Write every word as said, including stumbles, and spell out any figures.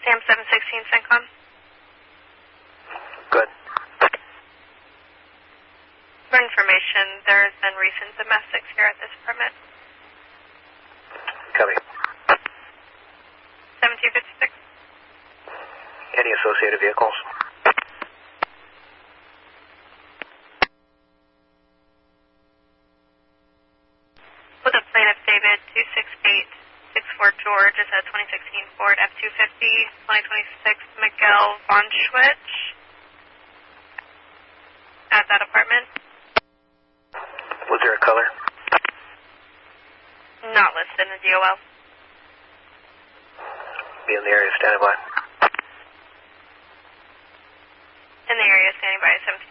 Sam seven sixteen CENTCOM. Good. For information, there has been recent domestics here at this apartment. Copy. seventeen fifty-six. Any associated vehicles? With a plate of David two six eight six four George is a twenty sixteen Ford F two fifty, twenty twenty-six Miguel Von Schwitz at that apartment. Was there a color? Not listed in the D O L. Be in the area, standing by. In the area, standing by seventeen